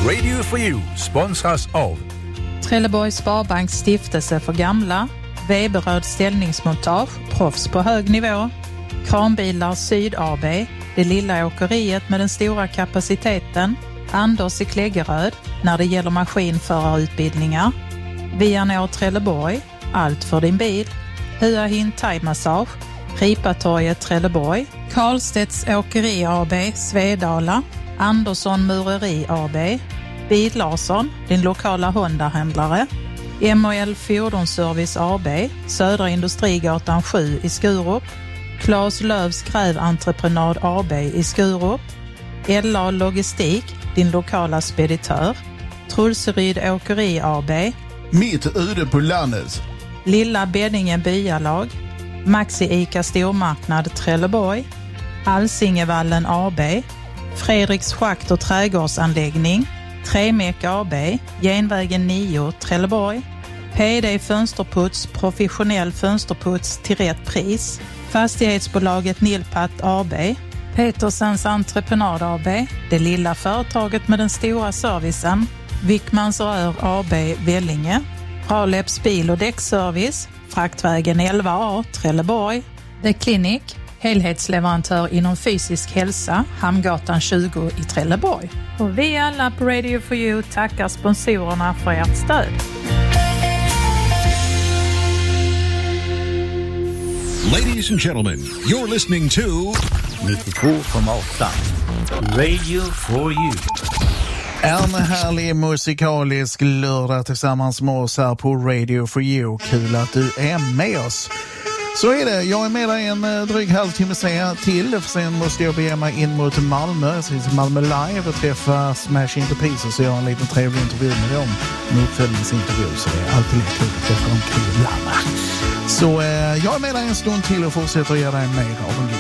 Radio for You sponsras av Trelleborgs Sparbanks stiftelse för gamla, Weberöd ställningsmontage, proffs på hög nivå, Kranbilar Syd AB, det lilla åkeriet med den stora kapaciteten, Anders i Kläggeröd när det gäller maskinförarutbildningar, Vianor Trelleborg, allt för din bil, Hua Hin Thai Massage, Ripatorget Trelleborg, Karlstedts Åkeri AB, Svedala, Andersson Mureri AB, Bil Larsson, din lokala Honda-händlare, MOL Fordonsservice AB, Södra Industrigatan 7 i Skurup, Claes Lövs Gräventreprenad AB i Skurup, LA Logistik, din lokala speditör, Trulseryd Åkeri AB, Mitt ute på landet, Lilla Beddinge Byalag, Maxi Ica Stormarknad Trelleborg, Alsingevallen AB, Fredriks Schakt och trädgårdsanläggning, Tremek AB, Genvägen 9 Trelleborg, PD Fönsterputs, professionell fönsterputs till rätt pris, Fastighetsbolaget Nilpat AB, Petersens Entreprenad AB, det lilla företaget med den stora servicen, Wickmans Rör AB Vellinge, Raleps bil- och däckservice, Fraktvägen 11A Trelleborg, The Clinic, helhetsleverantör inom fysisk hälsa, Hamngatan 20 i Trelleborg. Och vi alla på Radio for You tackar sponsorerna för ert stöd. Ladies and gentlemen, you're listening to 92,8 Radio for You. En härlig musikalisk lördag tillsammans med oss här på Radio for You. Kul att du är med oss. Så är det, jag är med dig en dryg halvtimme till. Sen måste jag bege mig in mot Malmö. Jag ska till Malmö Live och träffa Smash Into Pieces och göra en liten trevlig intervju med dem. En uppföljningsintervju, så det är alltid lite kul att träffa de killarna. Så jag är med dig en stund till och fortsätter att göra dig mer av en